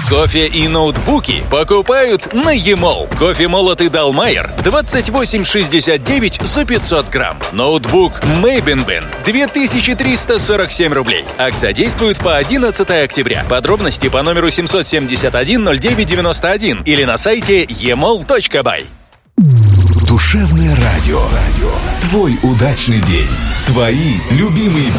Кофе и ноутбуки покупают на e-mall. Кофе молотый Далмайер 28,69 за 500 грамм. Ноутбук Mebенбен 2347 рублей. Акция действует по 11 октября. Подробности по номеру 771-09-91 или на сайте emall.by. Душевное радио. Твой удачный день. Твои любимые